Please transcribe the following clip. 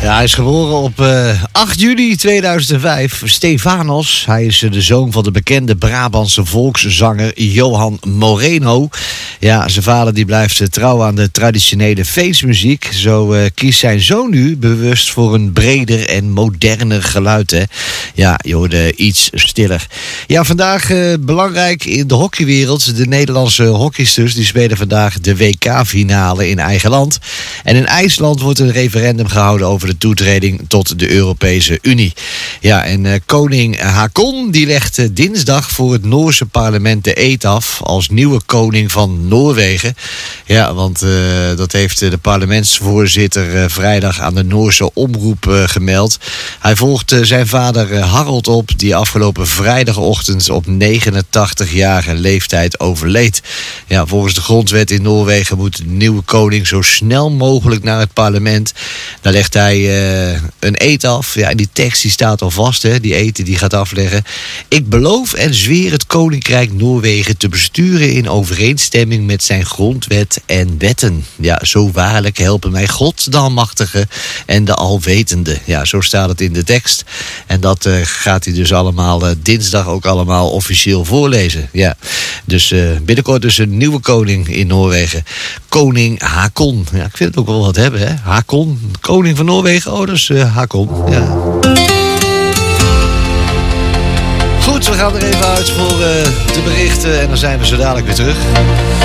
Ja, hij is geboren op 8 juli 2005. Stefanos, hij is de zoon van de bekende Brabantse volkszanger Johan Moreno. Ja, zijn vader die blijft trouw aan de traditionele feestmuziek. Zo kiest zijn zoon nu bewust voor een breder en moderner geluid. Hè? Ja, je hoorde iets stiller. Ja, vandaag belangrijk in de hockeywereld. De Nederlandse hockeysters die spelen vandaag de WK-finale in eigen land. En in IJsland wordt een referendum gehouden over de toetreding tot de Europese Unie. Ja, en koning Haakon die legt dinsdag voor het Noorse parlement de eed af als nieuwe koning van Noorwegen. Ja, want dat heeft de parlementsvoorzitter vrijdag aan de Noorse omroep gemeld. Hij volgt zijn vader Harald op, die afgelopen vrijdagochtend op 89-jarige leeftijd overleed. Ja, volgens de grondwet in Noorwegen moet de nieuwe koning zo snel mogelijk naar het parlement. Daar legt hij een eed af. Ja, en die tekst die staat al vast, hè. Die eed die gaat afleggen. Ik beloof en zweer het koninkrijk Noorwegen te besturen in overeenstemming met zijn grondwet en wetten. Ja, zo waarlijk helpen mij God, de Almachtige en de Alwetende. Ja, zo staat het in de tekst. En dat gaat hij dus allemaal dinsdag ook allemaal officieel voorlezen. Ja, dus binnenkort dus een nieuwe koning in Noorwegen. Koning Haakon. Ja, ik vind het ook wel wat hebben, hè. Haakon, koning van Noorwegen. Oh, dus Haakon. Ja. Goed, we gaan er even uit voor de berichten en dan zijn we zo dadelijk weer terug.